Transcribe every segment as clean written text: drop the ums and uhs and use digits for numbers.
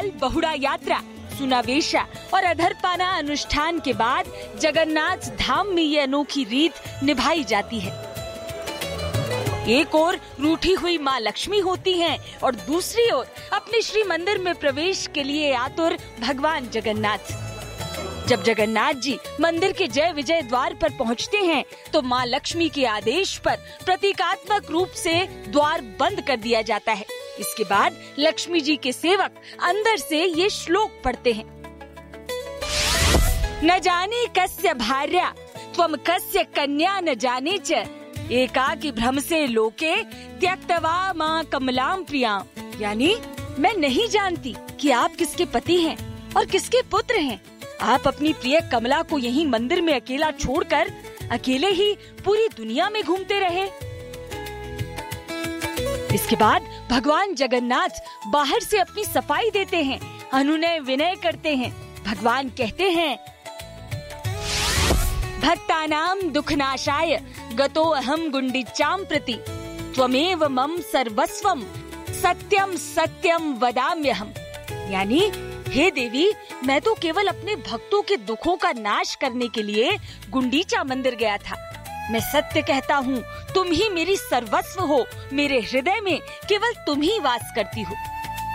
साल बहुड़ा यात्रा, सुनावेशा और अधरपाना अनुष्ठान के बाद जगन्नाथ धाम में ये अनोखी रीत निभाई जाती है। एक ओर रूठी हुई माँ लक्ष्मी होती हैं और दूसरी ओर अपने श्री मंदिर में प्रवेश के लिए आतुर भगवान जगन्नाथ। जब जगन्नाथ जी मंदिर के जय विजय द्वार पर पहुँचते हैं तो माँ लक्ष्मी के आदेश पर प्रतीकात्मक रूप से द्वार बंद कर दिया जाता है। इसके बाद लक्ष्मी जी के सेवक अंदर से ये श्लोक पढ़ते हैं। न जाने कस्य भार्या त्वम कस्य कन्या न जाने च, एकाकी भ्रम से लोके त्यक्तवा मां कमलाम प्रिया। यानी मैं नहीं जानती कि आप किसके पति हैं और किसके पुत्र हैं। आप अपनी प्रिय कमला को यहीं मंदिर में अकेला छोड़कर अकेले ही पूरी दुनिया में घूमते रहे। इसके बाद भगवान जगन्नाथ बाहर से अपनी सफाई देते हैं, अनुनय विनय करते हैं। भगवान कहते हैं, भक्तानाम दुखनाशाय गतो अहम गुंडीचाम प्रति, त्वमेव मम सर्वस्वम सत्यम सत्यम वदाम्यहम। यानी हे देवी, मैं तो केवल अपने भक्तों के दुखों का नाश करने के लिए गुंडीचा मंदिर गया था। मैं सत्य कहता हूँ, तुम ही मेरी सर्वस्व हो। मेरे हृदय में केवल तुम ही वास करती हो।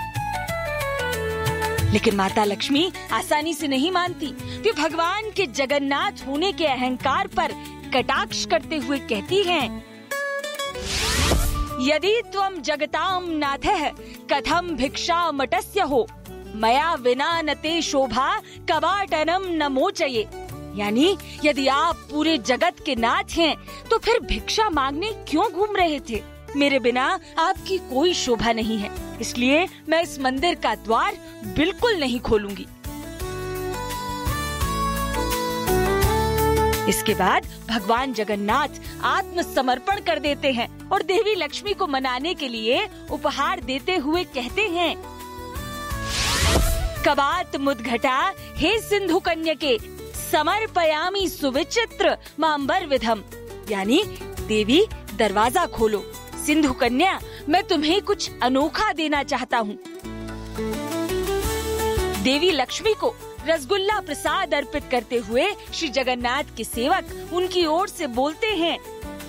लेकिन माता लक्ष्मी आसानी से नहीं मानती। वे भगवान के जगन्नाथ होने के अहंकार पर कटाक्ष करते हुए कहती हैं, यदि त्वं जगतां नाथः कथम भिक्षा मटस्य हो, मया विना न ते शोभा कवाटनम न मोचये। यानी यदि आप पूरे जगत के नाथ हैं तो फिर भिक्षा मांगने क्यों घूम रहे थे? मेरे बिना आपकी कोई शोभा नहीं है, इसलिए मैं इस मंदिर का द्वार बिल्कुल नहीं खोलूंगी। इसके बाद भगवान जगन्नाथ आत्मसमर्पण कर देते हैं और देवी लक्ष्मी को मनाने के लिए उपहार देते हुए कहते हैं, कवात मुद्घटा हे सिंधु कन्यके समर्पयामि सुविचित्र मांबर विधम। यानी देवी दरवाजा खोलो, सिंधु कन्या मैं तुम्हें कुछ अनोखा देना चाहता हूँ। देवी लक्ष्मी को रसगुल्ला प्रसाद अर्पित करते हुए श्री जगन्नाथ के सेवक उनकी ओर से बोलते हैं,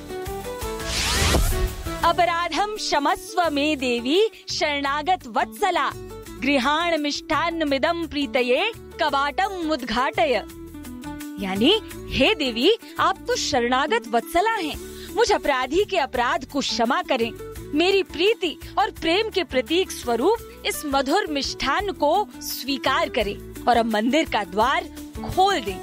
अपराधम क्षमस्व मे देवी शरणागत वत्सला, गृहाण मिष्ठान्न मिदम प्रीतये कवाटम मुद्घाटय। यानी हे देवी, आप तो शरणागत वत्सला हैं, मुझ अपराधी के अपराध को क्षमा करें। मेरी प्रीति और प्रेम के प्रतीक स्वरूप इस मधुर मिष्ठान्न को स्वीकार करें और अब मंदिर का द्वार खोल दें।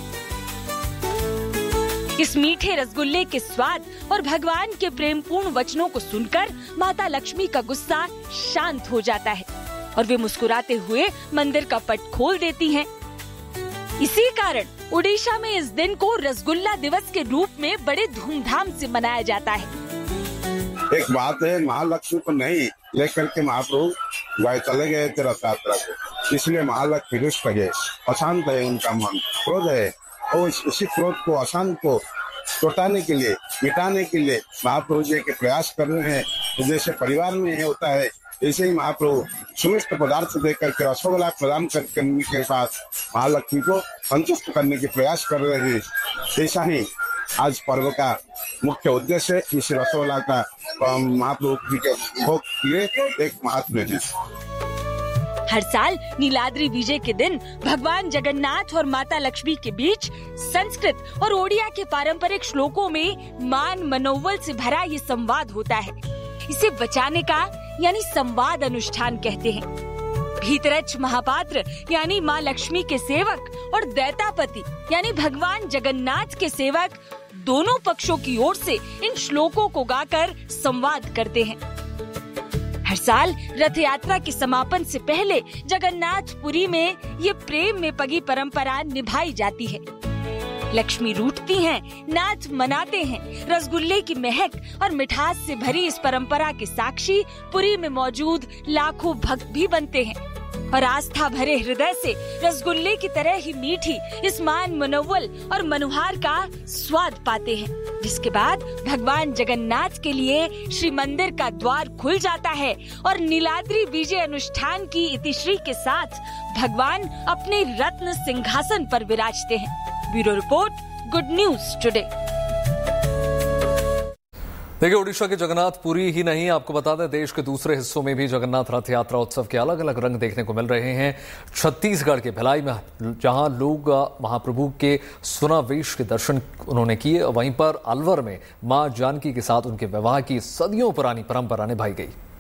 इस मीठे रसगुल्ले के स्वाद और भगवान के प्रेमपूर्ण वचनों को सुनकर माता लक्ष्मी का गुस्सा शांत हो जाता है और वे मुस्कुराते हुए मंदिर का पट खोल देती हैं। इसी कारण उड़ीसा में इस दिन को रसगुल्ला दिवस के रूप में बड़े धूमधाम से मनाया जाता है। एक बात है, महालक्ष्मी को नहीं लेकर के महाप्रभु वह चले गए थे रथ यात्रा को, इसलिए महालक्ष्मी रुष्ट है, अशांत है, उनका मन क्रोध है और उसी क्रोध को अशांत को लौटाने के लिए, मिटाने के लिए महाप्रभु जी के प्रयास कर रहे हैं। जैसे परिवार में होता है, ऐसे ही महाप्रभु सुमिष्ट पदार्थ देकर के रसोगोला प्रदान करने के साथ महालक्ष्मी को संतुष्ट करने के प्रयास कर रहे हैं। ऐसा ही आज पर्व का मुख्य उद्देश्य इस रसोगोला का महाप्रभु जी के भोग किए एक महात्म्य है। हर साल नीलाद्री विजय के दिन भगवान जगन्नाथ और माता लक्ष्मी के बीच संस्कृत और ओडिया के पारंपरिक श्लोकों में मान मनोबल से भरा ये संवाद होता है। इसे बचाने का यानी संवाद अनुष्ठान कहते हैं। भीतरच महापात्र यानी माँ लक्ष्मी के सेवक और दैतापति यानी भगवान जगन्नाथ के सेवक दोनों पक्षों की ओर से इन श्लोकों को गाकर संवाद करते हैं। हर साल रथ यात्रा के समापन से पहले जगन्नाथपुरी में ये प्रेम में पगी परंपरा निभाई जाती है। लक्ष्मी रूठती हैं, नाथ मनाते हैं। रसगुल्ले की महक और मिठास से भरी इस परंपरा के साक्षी पुरी में मौजूद लाखों भक्त भी बनते हैं। और आस्था भरे हृदय से रसगुल्ले की तरह ही मीठी इस मान मनोवल और मनुहार का स्वाद पाते हैं, जिसके बाद भगवान जगन्नाथ के लिए श्री मंदिर का द्वार खुल जाता है और नीलाद्री विजय अनुष्ठान की इतिश्री के साथ भगवान अपने रत्न सिंहासन पर विराजते हैं। Bureau report, good news today. देखिए, ओडिशा के जगन्नाथ पुरी ही नहीं, आपको बता दें देश के दूसरे हिस्सों में भी जगन्नाथ रथ यात्रा उत्सव के अलग अलग रंग देखने को मिल रहे हैं। छत्तीसगढ़ के भिलाई में जहां लोग महाप्रभु के सुनावेश के दर्शन उन्होंने किए, वहीं पर अलवर में मां जानकी के साथ उनके विवाह की सदियों पुरानी परंपरा निभाई गई।